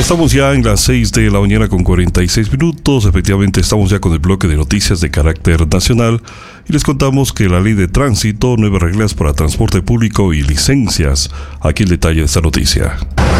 Estamos ya en las 6 de la mañana con 46 minutos. Efectivamente, estamos ya con el bloque de noticias de carácter nacional y les contamos que la ley de tránsito, nuevas reglas para transporte público y licencias. Aquí el detalle de esta noticia.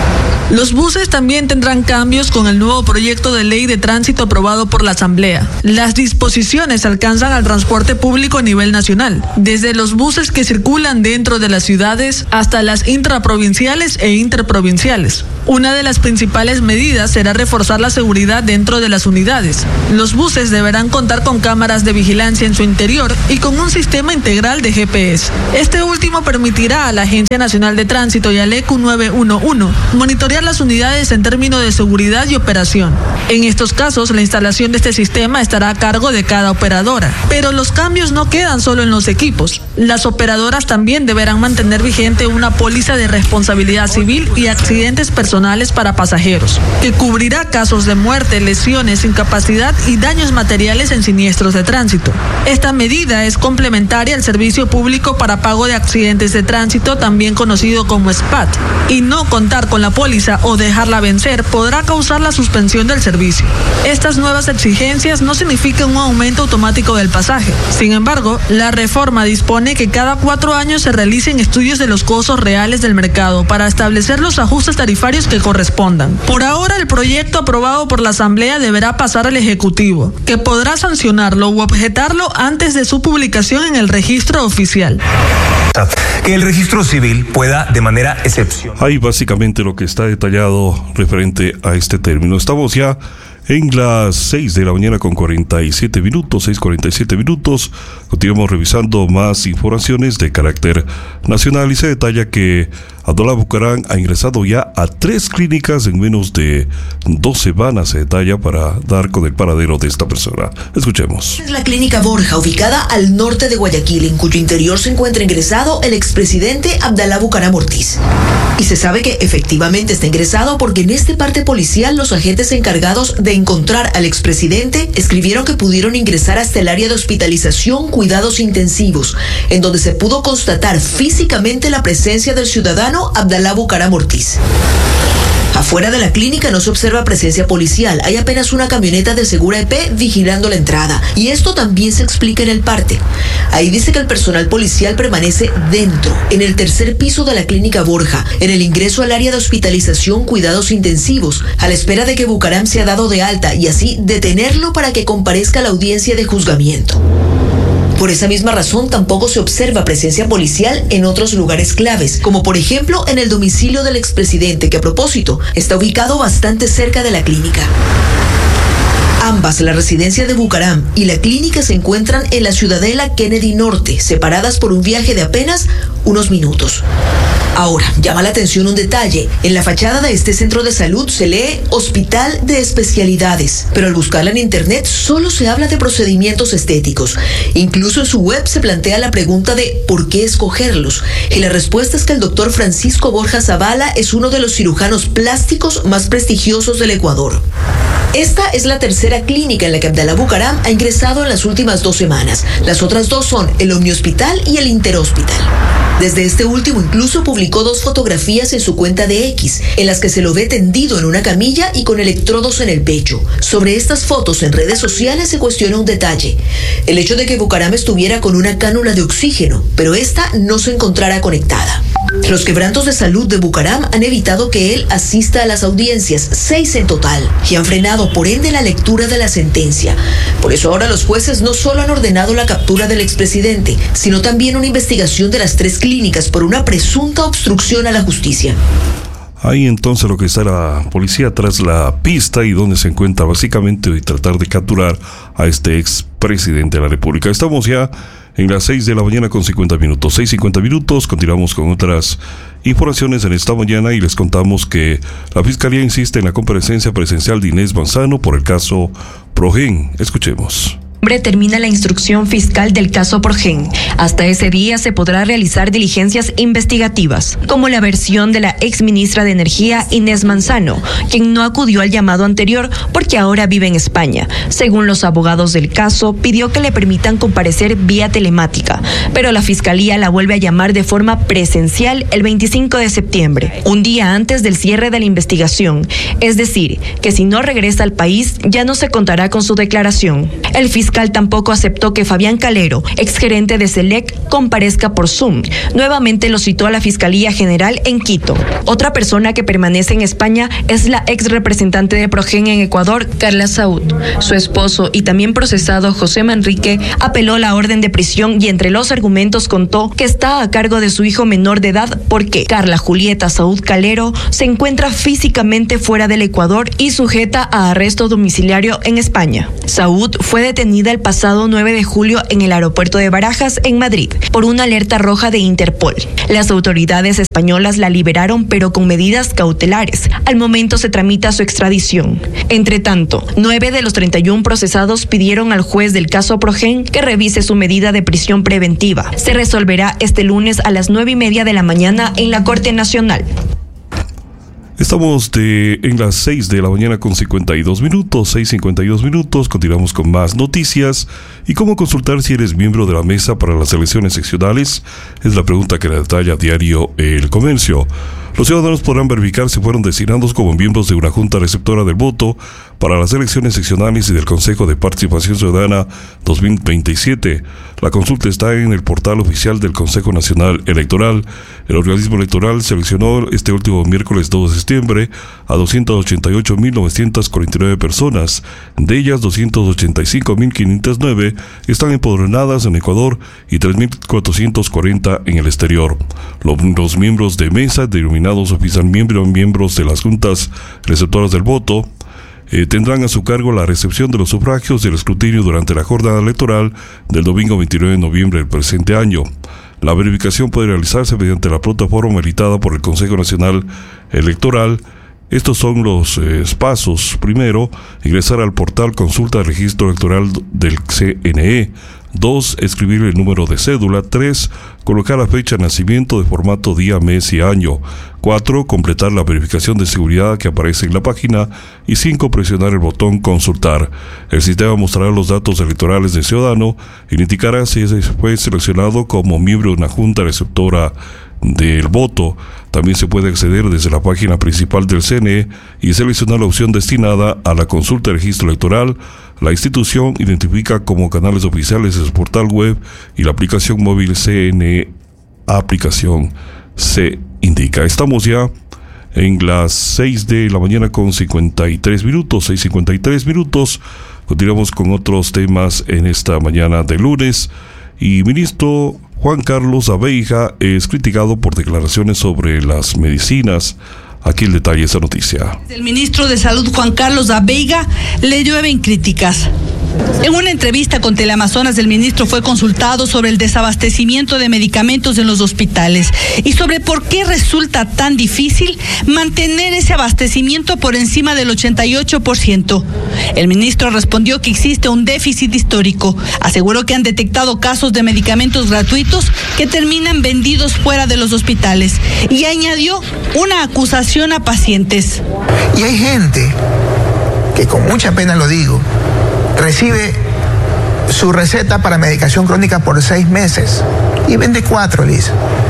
Los buses también tendrán cambios con el nuevo proyecto de ley de tránsito aprobado por la Asamblea. Las disposiciones alcanzan al transporte público a nivel nacional, desde los buses que circulan dentro de las ciudades hasta las intraprovinciales e interprovinciales. Una de las principales medidas será reforzar la seguridad dentro de las unidades. Los buses deberán contar con cámaras de vigilancia en su interior y con un sistema integral de GPS. Este último permitirá a la Agencia Nacional de Tránsito y al ECU 911 monitorear las unidades en términos de seguridad y operación. En estos casos, la instalación de este sistema estará a cargo de cada operadora. Pero los cambios no quedan solo en los equipos. Las operadoras también deberán mantener vigente una póliza de responsabilidad civil y accidentes personales para pasajeros, que cubrirá casos de muerte, lesiones, incapacidad y daños materiales en siniestros de tránsito. Esta medida es complementaria al Servicio Público para Pago de Accidentes de Tránsito, también conocido como SPAT, y no contar con la póliza o dejarla vencer podrá causar la suspensión del servicio. Estas nuevas exigencias no significan un aumento automático del pasaje. Sin embargo, la reforma dispone que cada 4 años se realicen estudios de los costos reales del mercado para establecer los ajustes tarifarios que correspondan. Por ahora, el proyecto aprobado por la Asamblea deberá pasar al Ejecutivo, que podrá sancionarlo u objetarlo antes de su publicación en el registro oficial. Que el registro civil pueda de manera excepcional. Ahí básicamente lo que está detallado referente a este término. Estamos ya en las 6 de la mañana con 47 minutos, 6:47 minutos. Continuamos revisando más informaciones de carácter nacional y se detalla que Abdalá Bucaram ha ingresado ya a 3 clínicas en menos de 2 semanas, se detalla, para dar con el paradero de esta persona. Escuchemos. Es la clínica Borja, ubicada al norte de Guayaquil, en cuyo interior se encuentra ingresado el expresidente Abdalá Bucaram Ortiz. Y se sabe que efectivamente está ingresado porque en este parte policial los agentes encargados de encontrar al expresidente escribieron que pudieron ingresar hasta el área de hospitalización cuidados intensivos, en donde se pudo constatar físicamente la presencia del ciudadano Abdalá Bucaram Ortiz. Afuera de la clínica no se observa presencia policial, hay apenas una camioneta de Segura EP vigilando la entrada, y esto también se explica en el parte. Ahí dice que el personal policial permanece dentro, en el 3er piso de la clínica Borja, en el ingreso al área de hospitalización cuidados intensivos, a la espera de que Bucaram sea dado de alta y así detenerlo para que comparezca a la audiencia de juzgamiento. Por esa misma razón, tampoco se observa presencia policial en otros lugares claves, como por ejemplo en el domicilio del expresidente, que a propósito está ubicado bastante cerca de la clínica. Ambas, la residencia de Bucaram y la clínica, se encuentran en la Ciudadela Kennedy Norte, separadas por un viaje de apenas unos minutos. Ahora, llama la atención un detalle. En la fachada de este centro de salud se lee Hospital de Especialidades, pero al buscarla en internet solo se habla de procedimientos estéticos. Incluso en su web se plantea la pregunta de ¿por qué escogerlos? Y la respuesta es que el doctor Francisco Borja Zavala es uno de los cirujanos plásticos más prestigiosos del Ecuador. Esta es la 3ª clínica en la que Abdalá Bucaram ha ingresado en las últimas 2 semanas. Las otras 2 son el Omnihospital y el Interhospital. Desde este último incluso publicó 2 fotografías en su cuenta de X, en las que se lo ve tendido en una camilla y con electrodos en el pecho. Sobre estas fotos en redes sociales se cuestiona un detalle: el hecho de que Bucaram estuviera con una cánula de oxígeno, pero esta no se encontrara conectada. Los quebrantos de salud de Bucaram han evitado que él asista a las audiencias, 6 en total, y han frenado por ende la lectura de la sentencia. Por eso ahora los jueces no solo han ordenado la captura del expresidente, sino también una investigación de las 3 clínicas por una presunta obstrucción a la justicia. Ahí entonces lo que está la policía tras la pista y donde se encuentra básicamente y tratar de capturar a este expresidente de la República. Estamos ya en las 6 de la mañana con 50 minutos. 6:50 minutos, continuamos con otras informaciones en esta mañana y les contamos que la Fiscalía insiste en la comparecencia presencial de Inés Manzano por el caso Progen. Escuchemos. termina la instrucción fiscal del caso Progen. Hasta ese día se podrá realizar diligencias investigativas, como la versión de la exministra de Energía Inés Manzano, quien no acudió al llamado anterior porque ahora vive en España. Según los abogados del caso, pidió que le permitan comparecer vía telemática, pero la Fiscalía la vuelve a llamar de forma presencial el 25 de septiembre, un día antes del cierre de la investigación. Es decir, que si no regresa al país, ya no se contará con su declaración. El fiscal tampoco aceptó que Fabián Calero, exgerente de SELEC, comparezca por Zoom. Nuevamente lo citó a la Fiscalía General en Quito. Otra persona que permanece en España es la ex representante de Progen en Ecuador, Carla Saúd. Su esposo y también procesado José Manrique apeló la orden de prisión y entre los argumentos contó que está a cargo de su hijo menor de edad porque Carla Julieta Saúd Calero se encuentra físicamente fuera del Ecuador y sujeta a arresto domiciliario en España. Saúd fue detenida el pasado 9 de julio en el aeropuerto de Barajas, en Madrid, por una alerta roja de Interpol. Las autoridades españolas la liberaron, pero con medidas cautelares. Al momento se tramita su extradición. Entre tanto, 9 de los 31 procesados pidieron al juez del caso Progen que revise su medida de prisión preventiva. Se resolverá este lunes a las 9:30 de la mañana en la Corte Nacional. Estamos en las 6 de la mañana con 52 minutos, 6:52 minutos. Continuamos con más noticias. ¿Y cómo consultar si eres miembro de la mesa para las elecciones seccionales? Es la pregunta que detalla a diario El Comercio. Los ciudadanos podrán verificar si fueron designados como miembros de una junta receptora del voto para las elecciones seccionales y del Consejo de Participación Ciudadana 2027. La consulta está en el portal oficial del Consejo Nacional Electoral. El organismo electoral seleccionó este último miércoles 2 de septiembre a 288.949 personas. De ellas, 285.509 están empadronadas en Ecuador y 3.440 en el exterior. Los miembros de mesa, denominados oficialmente miembros de las juntas receptoras del voto, tendrán a su cargo la recepción de los sufragios y el escrutinio durante la jornada electoral del domingo 29 de noviembre del presente año. La verificación puede realizarse mediante la plataforma habilitada por el Consejo Nacional Electoral. Estos son los pasos. Primero, ingresar al portal Consulta de Registro Electoral del CNE. 2. Escribir el número de cédula. 3. Colocar la fecha de nacimiento de formato día, mes y año. 4. Completar la verificación de seguridad que aparece en la página. Y 5. Presionar el botón Consultar. El sistema mostrará los datos electorales del ciudadano y le indicará si fue seleccionado como miembro de una junta receptora del voto. También se puede acceder desde la página principal del CNE y seleccionar la opción destinada a la consulta de registro electoral. La institución identifica como canales oficiales el portal web y la aplicación móvil CNE aplicación se indica. Estamos ya en las 6 de la mañana con 53 minutos, 6:53 minutos. Continuamos con otros temas en esta mañana de lunes. Y ministro Juan Carlos Abeja es criticado por declaraciones sobre las medicinas. Aquí el detalle de esa noticia. El ministro de Salud, Juan Carlos Abeja, le llueven críticas. En una entrevista con Teleamazonas, el ministro fue consultado sobre el desabastecimiento de medicamentos en los hospitales y sobre por qué resulta tan difícil mantener ese abastecimiento por encima del 88%. El ministro respondió que existe un déficit histórico. Aseguró que han detectado casos de medicamentos gratuitos que terminan vendidos fuera de los hospitales y añadió una acusación a pacientes. Y hay gente que, con mucha pena lo digo, recibe su receta para medicación crónica por 6 meses y vende 4, Lisa.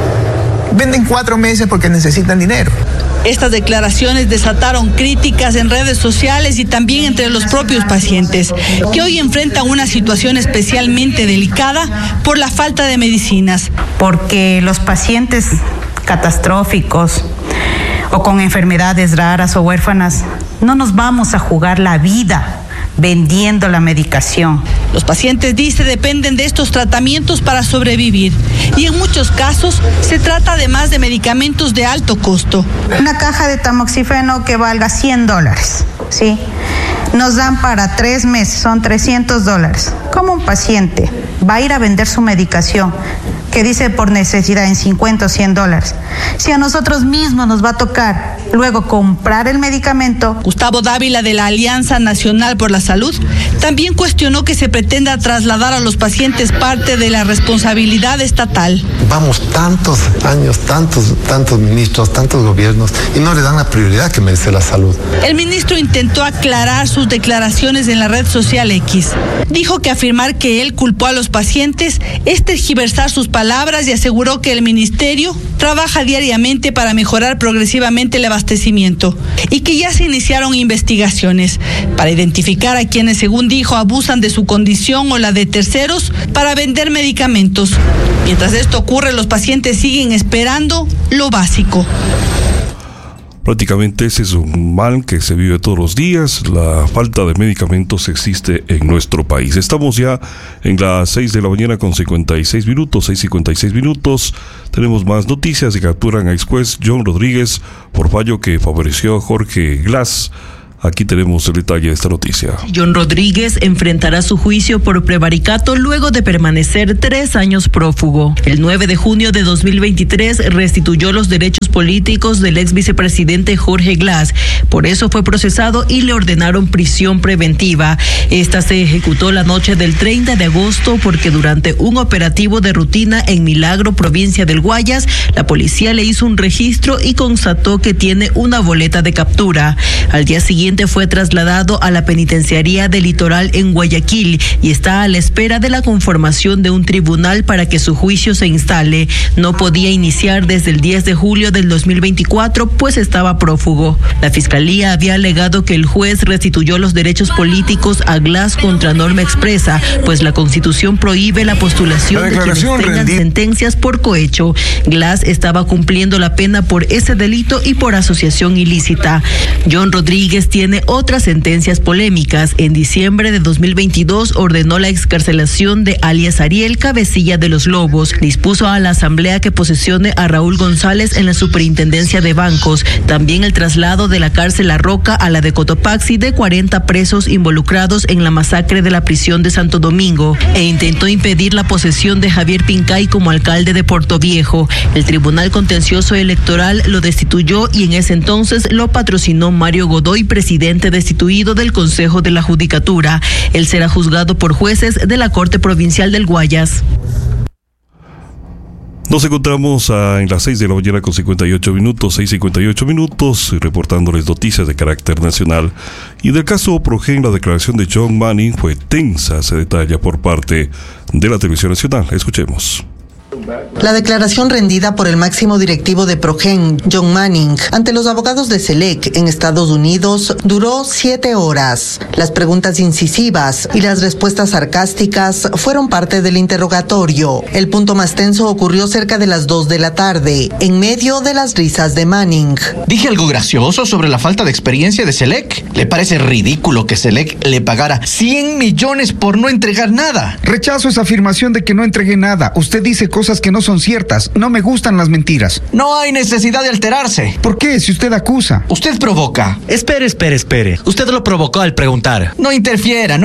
Venden 4 meses porque necesitan dinero. Estas declaraciones desataron críticas en redes sociales y también entre los propios pacientes, que hoy enfrentan una situación especialmente delicada por la falta de medicinas. Porque los pacientes catastróficos o con enfermedades raras o huérfanas, no nos vamos a jugar la vida vendiendo la medicación. Los pacientes, dice, dependen de estos tratamientos para sobrevivir y en muchos casos se trata además de medicamentos de alto costo. Una caja de tamoxifeno que valga $100, ¿sí? Nos dan para 3 meses, son $300. ¿Cómo un paciente va a ir a vender su medicación que dice por necesidad en 50 o 100 dólares. Si a nosotros mismos nos va a tocar luego comprar el medicamento. Gustavo Dávila, de la Alianza Nacional por la Salud, también cuestionó que se pretenda trasladar a los pacientes parte de la responsabilidad estatal. Vamos tantos años, tantos ministros, tantos gobiernos y no le dan la prioridad que merece la salud. El ministro intentó aclarar sus declaraciones en la red social X. Dijo que afirmar que él culpó a los pacientes es tergiversar sus palabras y aseguró que el ministerio trabaja diariamente para mejorar progresivamente el abastecimiento y que ya se iniciaron investigaciones para identificar a quienes, según dijo, abusan de su condición o la de terceros para vender medicamentos. Mientras esto ocurre, los pacientes siguen esperando lo básico. Prácticamente ese es un mal que se vive todos los días. La falta de medicamentos existe en nuestro país. Estamos ya en las 6 de la mañana con 56 minutos, 6:56 minutos. Tenemos más noticias. Se capturan a ex juez John Rodríguez por fallo que favoreció a Jorge Glass. Aquí tenemos el detalle de esta noticia. John Rodríguez enfrentará su juicio por prevaricato luego de permanecer 3 años prófugo. El 9 de junio de 2023 restituyó los derechos políticos del ex vicepresidente Jorge Glass. Por eso fue procesado y le ordenaron prisión preventiva. Esta se ejecutó la noche del 30 de agosto porque durante un operativo de rutina en Milagro, provincia del Guayas, la policía le hizo un registro y constató que tiene una boleta de captura. Al día siguiente fue trasladado a la penitenciaría del Litoral en Guayaquil y está a la espera de la conformación de un tribunal para que su juicio se instale. No podía iniciar desde el 10 de julio del 2024, pues estaba prófugo. La fiscalía había alegado que el juez restituyó los derechos políticos a Glass contra norma expresa, pues la Constitución prohíbe la postulación de quienes tengan sentencias por cohecho. Glass estaba cumpliendo la pena por ese delito y por asociación ilícita. John Rodríguez tiene otras sentencias polémicas. En diciembre de 2022 ordenó la excarcelación de alias Ariel, cabecilla de los Lobos. Dispuso a la Asamblea que posesione a Raúl González en la Superintendencia de Bancos. También el traslado de la cárcel La Roca a la de Cotopaxi de 40 presos involucrados en la masacre de la prisión de Santo Domingo. E intentó impedir la posesión de Javier Pincay como alcalde de Portoviejo. El Tribunal Contencioso Electoral lo destituyó y en ese entonces lo patrocinó Mario Godoy, presidente destituido del Consejo de la Judicatura. Él será juzgado por jueces de la Corte Provincial del Guayas. Nos encontramos en las 6 de la mañana con 58 minutos, 6:58 minutos, reportándoles noticias de carácter nacional. Y del caso Progen, la declaración de John Manning fue tensa, se detalla por parte de la Televisión Nacional. Escuchemos. La declaración rendida por el máximo directivo de Progen, John Manning, ante los abogados de SELEC en Estados Unidos duró 7 horas. Las preguntas incisivas y las respuestas sarcásticas fueron parte del interrogatorio. El punto más tenso ocurrió cerca de las 2 de la tarde, en medio de las risas de Manning. ¿Dije algo gracioso sobre la falta de experiencia de SELEC? ¿Le parece ridículo que SELEC le pagara 100 millones por no entregar nada? Rechazo esa afirmación de que no entregué nada. Usted dice cosas que no son ciertas. No me gustan las mentiras. No hay necesidad de alterarse. ¿Por qué? Si usted acusa. Usted provoca. Espere. Usted lo provocó al preguntar. No interfiera.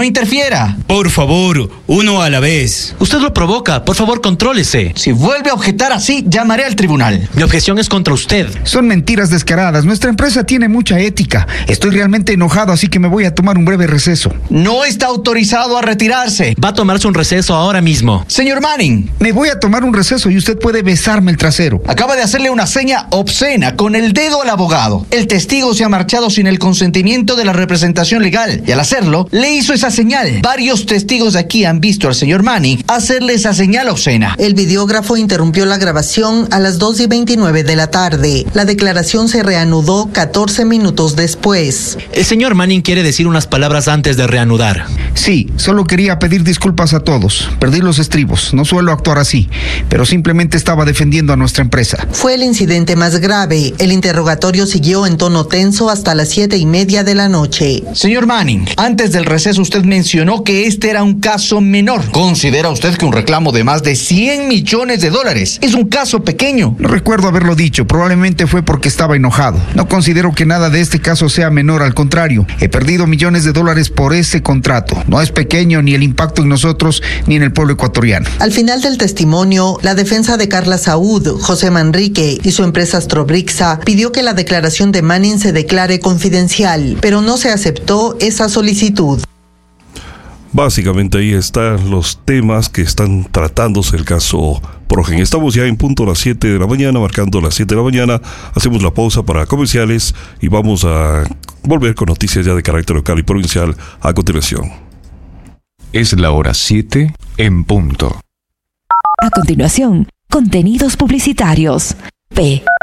Por favor, uno a la vez. Usted lo provoca. Por favor, contrólese. Si vuelve a objetar así, llamaré al tribunal. Mi objeción es contra usted. Son mentiras descaradas. Nuestra empresa tiene mucha ética. Estoy realmente enojado, así que me voy a tomar un breve receso. No está autorizado a retirarse. Va a tomarse un receso ahora mismo. Señor Manning. Me voy a tomar un receso y usted puede besarme el trasero. Acaba de hacerle una seña obscena con el dedo al abogado. El testigo se ha marchado sin el consentimiento de la representación legal y al hacerlo, le hizo esa señal. Varios testigos de aquí han visto al señor Manning hacerle esa señal obscena. El videógrafo interrumpió la grabación a las 2:29 de la tarde. La declaración se reanudó 14 minutos después. El señor Manning quiere decir unas palabras antes de reanudar. Sí, solo quería pedir disculpas a todos. Perdí los estribos. No suelo actuar así, pero simplemente estaba defendiendo a nuestra empresa. Fue el incidente más grave. El interrogatorio siguió en tono tenso hasta las 7:30 de la noche. Señor Manning, antes del receso usted mencionó que este era un caso menor. ¿Considera usted que un reclamo de más de 100 millones de dólares es un caso pequeño? No recuerdo haberlo dicho. Probablemente fue porque estaba enojado. No considero que nada de este caso sea menor. Al contrario, he perdido millones de dólares por ese contrato. No es pequeño ni el impacto en nosotros ni en el pueblo ecuatoriano. Al final del testimonio, junio, la defensa de Carla Saúd, José Manrique y su empresa Astrobrixa pidió que la declaración de Manning se declare confidencial, pero no se aceptó esa solicitud. Básicamente ahí están los temas que están tratándose el caso Progen. Estamos ya en punto a las 7 de la mañana, marcando las 7 de la mañana. Hacemos la pausa para comerciales y vamos a volver con noticias ya de carácter local y provincial a continuación. Es la hora 7 en punto. A continuación, contenidos publicitarios. P.